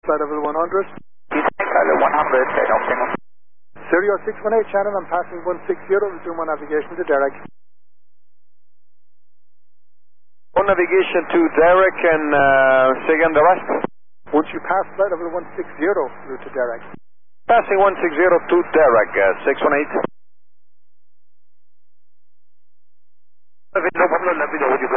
flight level 100. Level 100, take off, signal. Stereo 618, Shannon, I'm passing 160, resume my navigation to Derek. On navigation to Derek and say again the rest. Once you pass flight level 160, route to Derek. Passing 160 to Derek, 618. No problem, let me know when you